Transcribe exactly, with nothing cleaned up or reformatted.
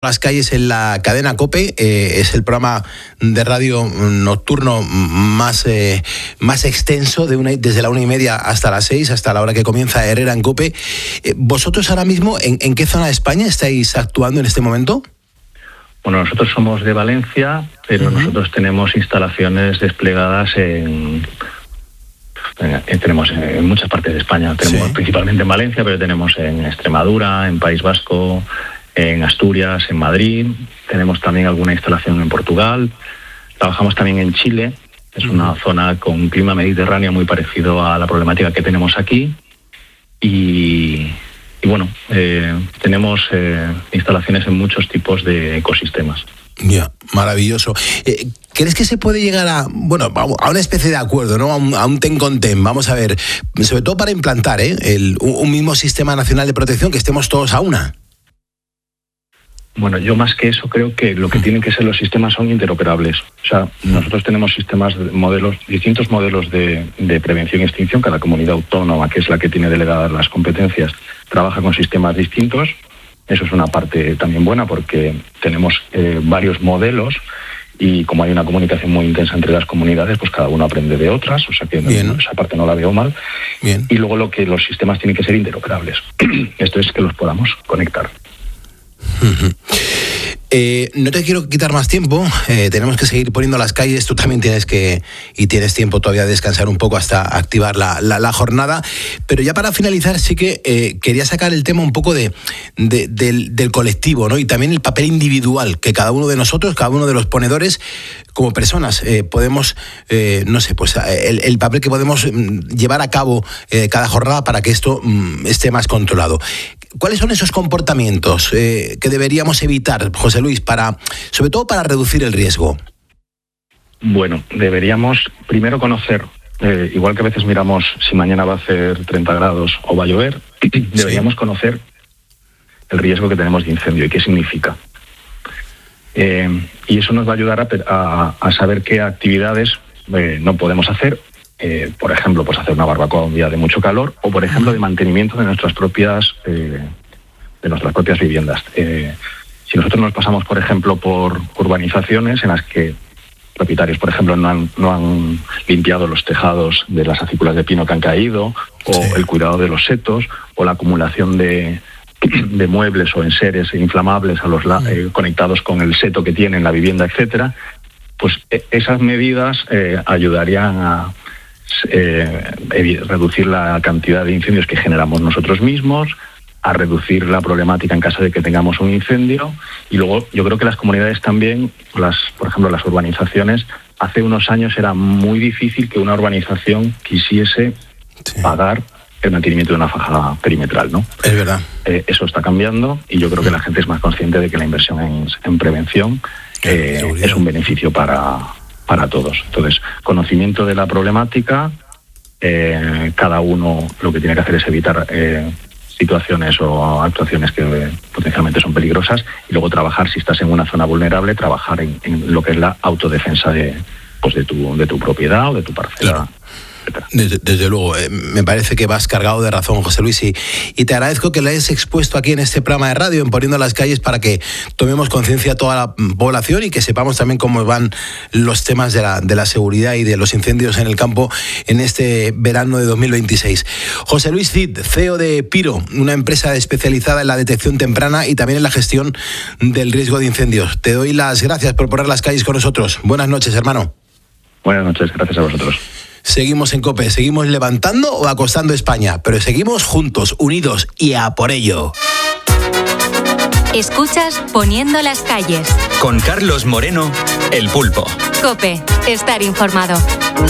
Las calles en la cadena COPE, eh, es el programa de radio nocturno más, eh, más extenso, de una, desde la una y media hasta las seis, hasta la hora que comienza Herrera en COPE. Eh, ¿Vosotros ahora mismo en, en qué zona de España estáis actuando en este momento? Bueno, nosotros somos de Valencia, pero uh-huh. nosotros tenemos instalaciones desplegadas en... en tenemos en muchas partes de España. Tenemos sí. principalmente en Valencia, pero tenemos en Extremadura, en País Vasco, en Asturias, en Madrid. Tenemos también alguna instalación en Portugal. Trabajamos también en Chile. Es uh-huh. una zona con un clima mediterráneo muy parecido a la problemática que tenemos aquí. Y, y bueno, eh, tenemos eh, instalaciones en muchos tipos de ecosistemas. Ya, yeah, maravilloso. Eh, ¿Crees que se puede llegar a, bueno, a una especie de acuerdo, ¿no? A un, a un ten con ten, vamos a ver, sobre todo para implantar ¿eh? El, un, un mismo sistema nacional de protección, que estemos todos a una? Bueno, yo más que eso creo que lo que tienen que ser los sistemas son interoperables. O sea, nosotros tenemos sistemas, modelos, distintos modelos de, de prevención y extinción. Cada comunidad autónoma, que es la que tiene delegadas las competencias, trabaja con sistemas distintos. Eso es una parte también buena porque tenemos eh, varios modelos y como hay una comunicación muy intensa entre las comunidades, pues cada uno aprende de otras. O sea que no, esa parte no la veo mal. Bien. Y luego lo que los sistemas tienen que ser interoperables. Esto es que los podamos conectar. Uh-huh. Eh, no te quiero quitar más tiempo, eh, tenemos que seguir poniendo las calles, tú también tienes que y tienes tiempo todavía de descansar un poco hasta activar la, la, la jornada, pero ya para finalizar sí que eh, quería sacar el tema un poco de, de del, del colectivo, ¿no? Y también el papel individual que cada uno de nosotros, cada uno de los ponedores como personas eh, podemos, eh, no sé, pues el, el papel que podemos llevar a cabo eh, cada jornada para que esto mm, esté más controlado. ¿Cuáles son esos comportamientos eh, que deberíamos evitar, José Luis, para, sobre todo para reducir el riesgo? Bueno, deberíamos primero conocer, eh, igual que a veces miramos si mañana va a hacer treinta grados o va a llover, deberíamos sí. conocer el riesgo que tenemos de incendio y qué significa. Eh, y eso nos va a ayudar a, a, a saber qué actividades eh, no podemos hacer. Eh, por ejemplo, pues hacer una barbacoa un día de mucho calor, o por ejemplo de mantenimiento de nuestras propias eh, de nuestras propias viviendas. Eh, si nosotros nos pasamos, por ejemplo, por urbanizaciones en las que propietarios, por ejemplo, no han, no han limpiado los tejados de las acículas de pino que han caído, o sí. el cuidado de los setos, o la acumulación de, de muebles o enseres inflamables a los eh, conectados con el seto que tiene en la vivienda, etcétera, pues eh, esas medidas eh, ayudarían a Eh, reducir la cantidad de incendios que generamos nosotros mismos, a reducir la problemática en caso de que tengamos un incendio. Y luego yo creo que las comunidades también, las, por ejemplo las urbanizaciones, hace unos años era muy difícil que una urbanización quisiese sí. pagar el mantenimiento de una faja perimetral, ¿no? Es verdad. Eh, eso está cambiando y yo creo que la gente es más consciente de que la inversión en, en prevención eh, es un beneficio para... para todos. Entonces, conocimiento de la problemática, eh, cada uno lo que tiene que hacer es evitar eh, situaciones o actuaciones que eh, potencialmente son peligrosas y luego trabajar, si estás en una zona vulnerable, trabajar en, en lo que es la autodefensa de, pues de, tu, de tu propiedad o de tu parcela. Claro. Desde, desde luego, eh, me parece que vas cargado de razón, José Luis, y, y te agradezco que le hayas expuesto aquí en este programa de radio, en Poniendo las Calles, para que tomemos conciencia a toda la población y que sepamos también cómo van los temas de la, de la seguridad y de los incendios en el campo en este verano de dos mil veintiséis. José Luis Cid, C E O de Piro, una empresa especializada en la detección temprana y también en la gestión del riesgo de incendios. Te doy las gracias por poner las calles con nosotros. Buenas noches, hermano. Buenas noches, gracias a vosotros. Seguimos en COPE, seguimos levantando o acostando España, pero seguimos juntos, unidos y a por ello. Escuchas Poniendo las Calles. Con Carlos Moreno, El Pulpo. COPE, estar informado.